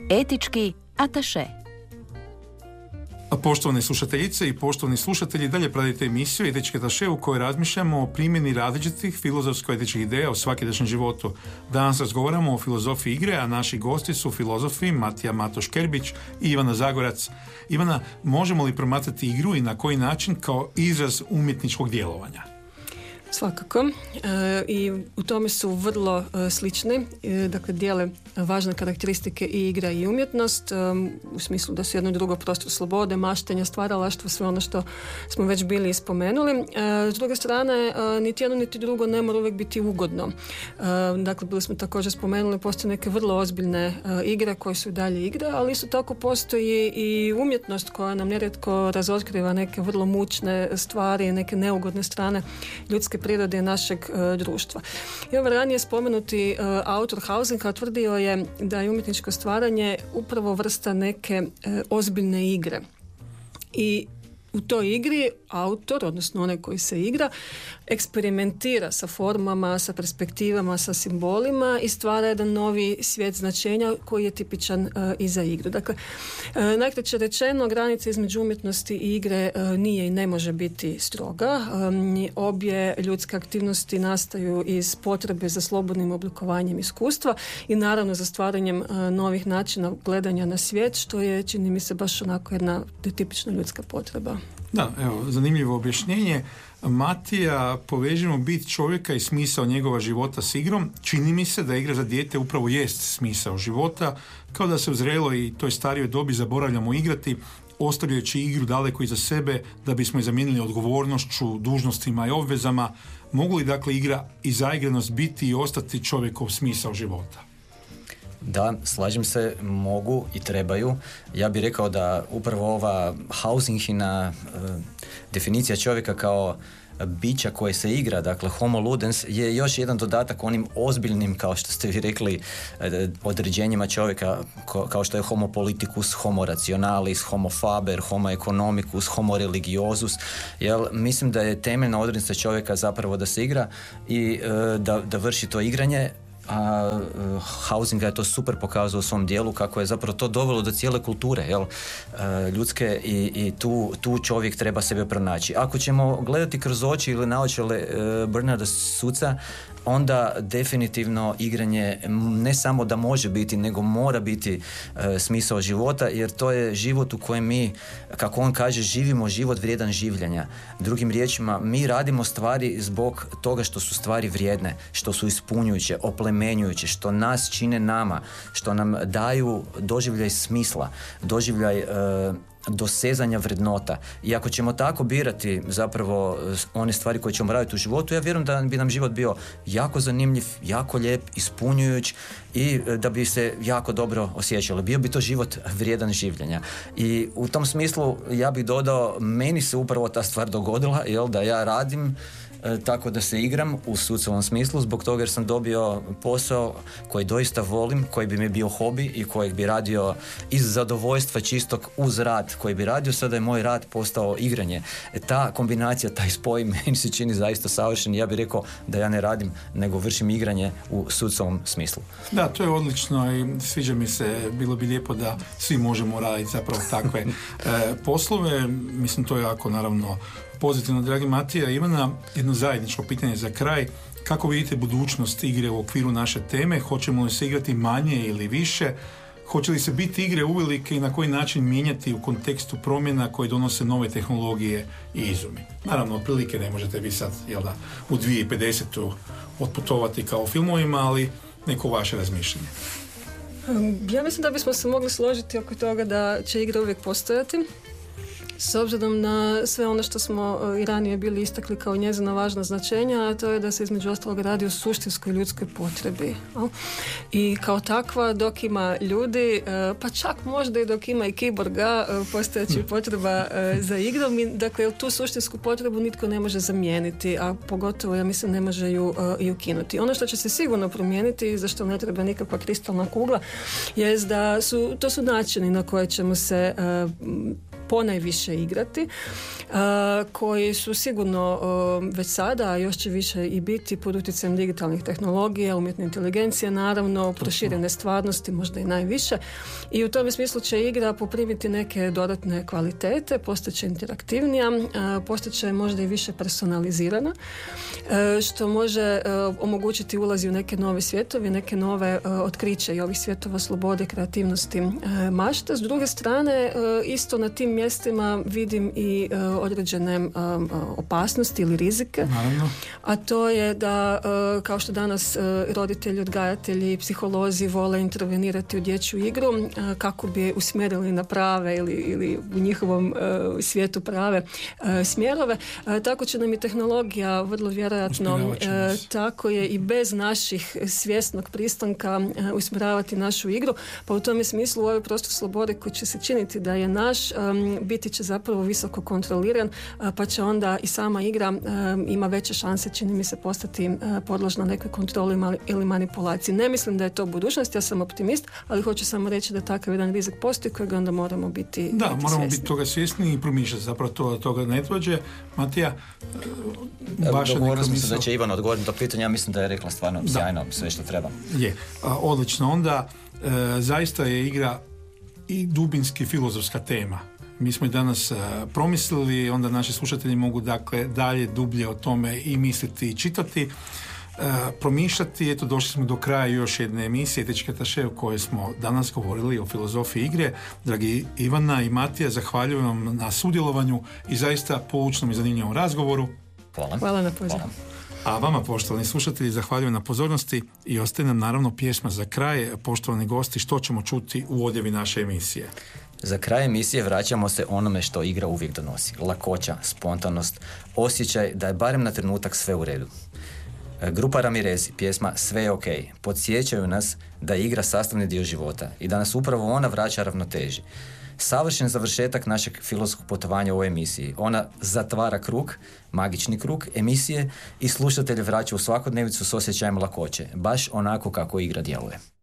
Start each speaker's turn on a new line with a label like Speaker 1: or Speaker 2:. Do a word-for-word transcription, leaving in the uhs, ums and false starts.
Speaker 1: Etički ataše.
Speaker 2: A poštovane slušateljice i poštovani slušatelji, dalje pratite emisiju Etički ataše u kojoj razmišljamo o primjeni različitih filozofsko-etičkih ideja u svakidašnjem životu. Danas razgovaramo o filozofiji igre, a naši gosti su filozofi Matija Matoš-Kerbić i Ivana Zagorac. Ivana, možemo li promatrati igru i na koji način kao izraz umjetničkog djelovanja?
Speaker 3: Svakako. E, I u tome su vrlo e, slični. E, dakle, dijele važne karakteristike i igra i umjetnost, e, u smislu da su jedno i drugo prostor slobode, maštenja, stvaralaštva, sve ono što smo već bili spomenuli. E, s druge strane, e, niti jedno niti drugo ne mora uvijek biti ugodno. E, dakle, bili smo također spomenuli, postoje neke vrlo ozbiljne e, igre koje su i dalje igre, ali isto tako postoji i umjetnost koja nam nerijetko razotkriva neke vrlo mučne stvari, neke neugodne strane ljudske prirode našeg e, društva. I ovaj ranije spomenuti e, autor Hausinga tvrdio je da je umjetničko stvaranje upravo vrsta neke e, ozbiljne igre. I u toj igri autor, odnosno onaj koji se igra, eksperimentira sa formama, sa perspektivama, sa simbolima i stvara jedan novi svijet značenja koji je tipičan uh, i za igru. Dakle, uh, najkraće rečeno, granica između umjetnosti i igre uh, nije i ne može biti stroga. Um, obje ljudske aktivnosti nastaju iz potrebe za slobodnim oblikovanjem iskustva i naravno za stvaranjem uh, novih načina gledanja na svijet, što je, čini mi se, baš onako jedna tipična ljudska potreba.
Speaker 2: Da, evo, zanimljivo objašnjenje. Matija, povežemo bit čovjeka i smisao njegova života s igrom. Čini mi se da igra za dijete upravo jest smisao života, kao da se u zreloj i toj starijoj dobi zaboravljamo igrati, ostavljajući igru daleko iza sebe da bismo je zamijenili odgovornošću, dužnostima i obvezama. Mogu li dakle igra i zaigranost biti i ostati čovjekov smisao života?
Speaker 4: Da, slažem se, mogu i trebaju. Ja bih rekao da upravo ova Hausingina uh, definicija čovjeka kao bića koje se igra, dakle homo ludens, je još jedan dodatak onim ozbiljnim, kao što ste vi rekli, određenjima čovjeka, kao što je homo politicus, homo rationalis, homo faber, homo economicus, homo religiosus. Jel, mislim da je temeljna odrednica čovjeka zapravo da se igra i uh, da, da vrši to igranje. A uh, Hausinga je to super pokazao u svom dijelu kako je zapravo to dovelo do cijele kulture, jel, uh, ljudske i, i tu, tu čovjek treba sebe pronaći. Ako ćemo gledati kroz oči ili naočale uh, Bernarda Suca, onda definitivno igranje ne samo da može biti, nego mora biti e, smisao života, jer to je život u kojem mi, kako on kaže, živimo život vrijedan življenja. Drugim riječima, mi radimo stvari zbog toga što su stvari vrijedne, što su ispunjujuće, oplemenjujuće, što nas čine nama, što nam daju doživljaj smisla, doživljaj e, dosezanja vrednota. I ako ćemo tako birati zapravo one stvari koje ćemo raditi u životu, ja vjerujem da bi nam život bio jako zanimljiv, jako lijep, ispunjujuć i da bi se jako dobro osjećali. Bio bi to život vrijedan življenja. I u tom smislu ja bih dodao, meni se upravo ta stvar dogodila, jel, da ja radim E, tako da se igram u Sucovom smislu, zbog toga jer sam dobio posao koji doista volim, koji bi mi bio hobi i kojeg bi radio iz zadovoljstva čistog uz rad koji bi radio. Sada je moj rad postao igranje. E, ta kombinacija, taj spoj meni se čini zaista savršen. Ja bih rekao da ja ne radim, nego vršim igranje u Sucovom smislu.
Speaker 2: Da, to je odlično i sviđa mi se, bilo bi lijepo da svi možemo raditi zapravo takve e, poslove. Mislim, to je jako naravno pozitivno. Dragi Matija, Ivana, jedno zajedničko pitanje za kraj. Kako vidite budućnost igre u okviru naše teme? Hoćemo li se igrati manje ili više? Hoće li se biti igre uvelike i na koji način mijenjati u kontekstu promjena koje donose nove tehnologije i izumi? Naravno, otprilike ne možete vi sad, jel da, u dvije tisuće pedeset otputovati kao u filmovima, ali neko vaše razmišljanje.
Speaker 3: Ja mislim da bismo se mogli složiti oko toga da će igre uvijek postojati. S obzirom na sve ono što smo i ranije bili istakli kao njezina važna značenja, a to je da se između ostalog radi o suštinskoj ljudskoj potrebi. I kao takva, dok ima ljudi, pa čak možda i dok ima i kiborga, postojeći potreba za igrom. Dakle, tu suštinsku potrebu nitko ne može zamijeniti, a pogotovo, ja mislim, ne može ju i ukinuti. Ono što će se sigurno promijeniti i za što ne treba nikakva kristalna kugla, je da su, to su načini na koje ćemo se ponajviše igrati, koji su sigurno već sada, a još će više i biti pod utjecajem digitalnih tehnologija, umjetne inteligencije, naravno, proširene stvarnosti, možda i najviše. I u tom smislu će igra poprimiti neke dodatne kvalitete, postaće interaktivnija, postaće možda i više personalizirana, što može omogućiti ulazi u neke nove svjetove, neke nove otkriće i ovih svjetova slobode, kreativnosti, mašta. S druge strane, isto na tim mjestima vidim i određene opasnosti ili rizike. Naravno. A to je da, kao što danas roditelji, odgajatelji, psiholozi vole intervenirati u dječju igru kako bi usmjerili na prave ili, ili u njihovom svijetu prave smjerove. Tako će nam i tehnologija vrlo vjerojatno tako je i bez naših svjesnog pristanka usmjeravati našu igru. Pa u tom smislu ovaj prostor slobode koji će se činiti da je naš, biti će zapravo visoko kontroliran, pa će onda i sama igra ima veće šanse, čini mi se, postati podložna nekoj kontroli ili manipulaciji. Ne mislim da je to budućnost, ja sam optimist, ali hoću samo reći da takav jedan rizik postoji kojeg onda moramo biti
Speaker 2: Da,
Speaker 3: biti
Speaker 2: moramo
Speaker 3: svjesni.
Speaker 2: biti toga svjesni i promišljati zapravo to da toga ne dođe. Matija, vaša
Speaker 4: dogovorili smo se da će Ivan odgovoriti to pitanje, ja mislim da je rekla stvarno da. sjajno sve što treba.
Speaker 2: Je, a, odlično. Onda e, zaista je igra i dubinski filozofska tema. Mi smo i danas uh, promislili, onda naši slušatelji mogu dakle dalje dublje o tome i misliti i čitati, uh, promišljati. Eto, došli smo do kraja još jedne emisije Etički ataše u kojoj smo danas govorili o filozofiji igre. Dragi Ivana i Matija, zahvaljujem vam na sudjelovanju i zaista poučnom i zanimljivom razgovoru.
Speaker 4: Hvala.
Speaker 3: Hvala na pozivu.
Speaker 2: A vama, poštovani slušatelji, zahvaljujem na pozornosti i ostaje nam naravno pjesma za kraj. Poštovani gosti, što ćemo čuti u odjevi naše emisije?
Speaker 4: Za kraj emisije vraćamo se onome što igra uvijek donosi. Lakoća, spontanost, osjećaj da je barem na trenutak sve u redu. Grupa Ramirezi, pjesma Sve je ok, podsjećaju nas da je igra sastavni dio života i da nas upravo ona vraća ravnoteži. Savršen završetak našeg filozofskog putovanja u ovoj emisiji. Ona zatvara krug, magični krug emisije i slušatelje vraća u svakodnevicu s osjećajem lakoće, baš onako kako igra djeluje.